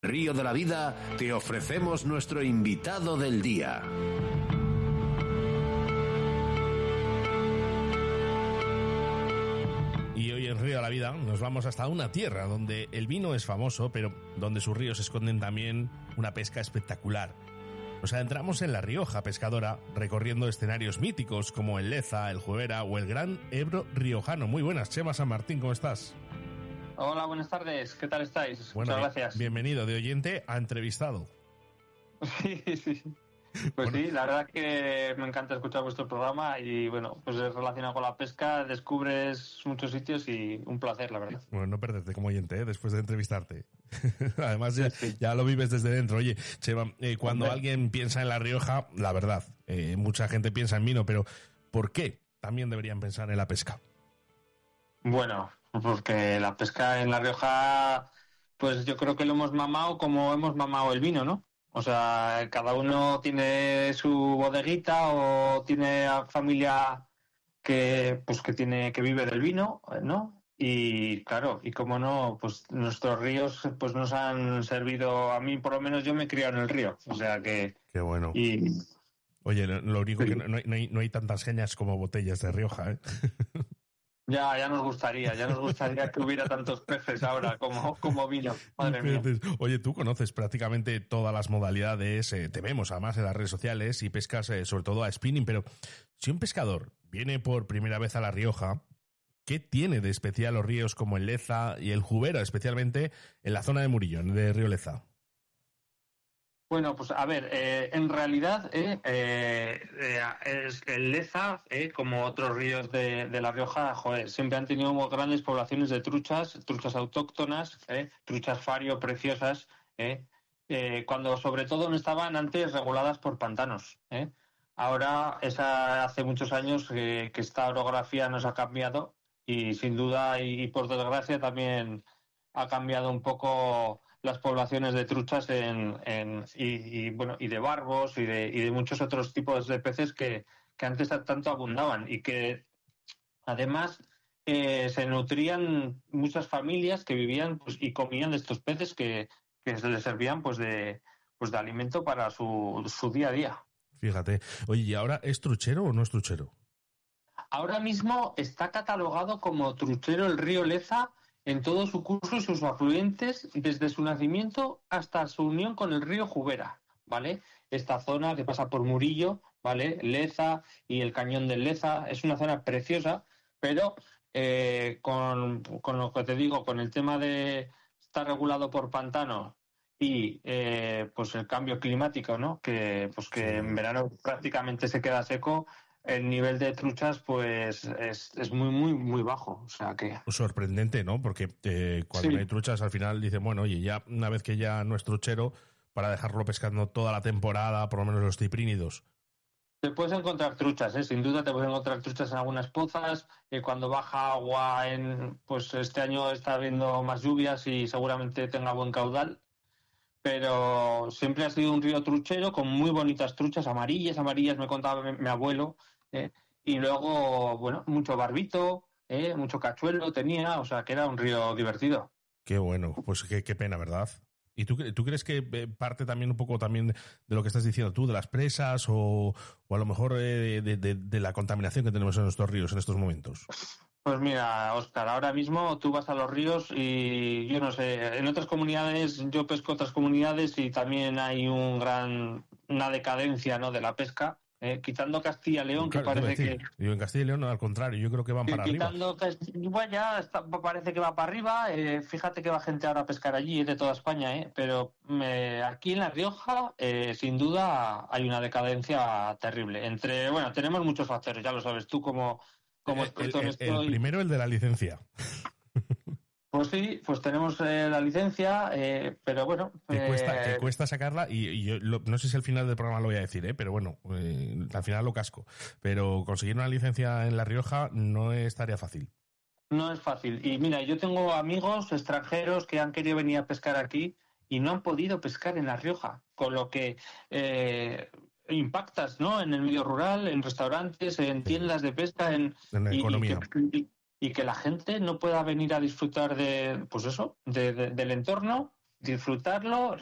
Río de la Vida te ofrecemos nuestro invitado del día. Y hoy en Río de la Vida nos vamos hasta una tierra donde el vino es famoso, pero donde sus ríos esconden también una pesca espectacular. Nos adentramos en La Rioja pescadora, recorriendo escenarios míticos como el Leza, el Juevera o el Gran Ebro riojano. Muy buenas, Chema San Martín, ¿cómo estás? Hola, buenas tardes. ¿Qué tal estáis? Bueno, muchas gracias. Bienvenido de oyente a entrevistado. Sí. Pues bueno, sí, la verdad que me encanta escuchar vuestro programa y bueno, pues es relacionado con la pesca, descubres muchos sitios y un placer, la verdad. Bueno, no perderte como oyente, después de entrevistarte. Además ya lo vives desde dentro. Oye, Chema, cuando alguien piensa en La Rioja, la verdad, mucha gente piensa en vino, pero ¿por qué también deberían pensar en la pesca? Bueno, porque la pesca en La Rioja, pues yo creo que lo hemos mamado como hemos mamado el vino, ¿no? O sea, cada uno tiene su bodeguita o tiene familia que vive del vino, ¿no? Y claro, y como no, pues nuestros ríos pues nos han servido, a mí por lo menos yo me he criado en el río, o sea que... Qué bueno. Oye, lo único que no hay tantas geñas como botellas de Rioja, ¿eh? Ya nos gustaría que hubiera tantos peces ahora como vino. Madre mía. Oye, tú conoces prácticamente todas las modalidades, te vemos además en las redes sociales y pescas sobre todo a spinning, pero si un pescador viene por primera vez a La Rioja, ¿qué tiene de especial los ríos como el Leza y el Juevera, especialmente en la zona de Murillo, de Río Leza? Bueno, pues a ver, en realidad es el Leza, como otros ríos de La Rioja, siempre han tenido grandes poblaciones de truchas autóctonas, truchas fario preciosas, cuando sobre todo no estaban antes reguladas por pantanos. Ahora, hace muchos años que esta orografía nos ha cambiado y sin duda y por desgracia también ha cambiado un poco las poblaciones de truchas y de barbos y de muchos otros tipos de peces que antes tanto abundaban y que además se nutrían muchas familias que vivían pues, y comían de estos peces que se les servían pues de alimento para su día a día. Fíjate. Oye, ¿y ahora es truchero o no es truchero? Ahora mismo está catalogado como truchero el río Leza en todo su curso y sus afluentes, desde su nacimiento hasta su unión con el río Juevera, ¿vale? Esta zona que pasa por Murillo, ¿vale? Leza y el cañón del Leza, es una zona preciosa, pero con lo que te digo, con el tema de estar regulado por pantanos y pues el cambio climático, ¿no? Que en verano prácticamente se queda seco. El nivel de truchas pues es muy bajo, o sea que... Sorprendente, ¿no? Porque cuando hay truchas al final dicen, bueno, oye, ya una vez que ya no es truchero, para dejarlo pescando toda la temporada, por lo menos los ciprínidos. Te puedes encontrar truchas, sin duda te puedes encontrar truchas en algunas pozas, cuando baja agua, pues este año está habiendo más lluvias y seguramente tenga buen caudal. Pero siempre ha sido un río truchero con muy bonitas truchas, amarillas me contaba mi abuelo, y luego, bueno, mucho barbito, mucho cachuelo tenía, o sea que era un río divertido. Qué bueno, pues qué pena, ¿verdad? ¿Y tú crees que parte también un poco también de lo que estás diciendo tú, de las presas o a lo mejor de la contaminación que tenemos en nuestros ríos en estos momentos? Pues mira, Óscar, ahora mismo tú vas a los ríos y yo no sé, en otras comunidades, yo pesco otras comunidades y también hay una decadencia, ¿no?, de la pesca, quitando Castilla y León, claro, que parece que... Yo en Castilla y León, no, al contrario, yo creo que van para arriba. Bueno, ya parece que va para arriba, fíjate que va gente ahora a pescar allí, de toda España, pero aquí en La Rioja, sin duda, hay una decadencia terrible. Tenemos muchos factores, ya lo sabes tú como experto en esto. El primero, el de la licencia. Pues sí, pues tenemos la licencia, pero bueno... Te cuesta sacarla y yo no sé si al final del programa lo voy a decir, pero bueno, al final lo casco. Pero conseguir una licencia en La Rioja no es tarea fácil. No es fácil. Y mira, yo tengo amigos extranjeros que han querido venir a pescar aquí y no han podido pescar en La Rioja, con lo que... impactas, ¿no?, en el medio rural, en restaurantes, en tiendas de pesca, en la economía. Y que la gente no pueda venir a disfrutar de, pues eso, del entorno disfrutarlo,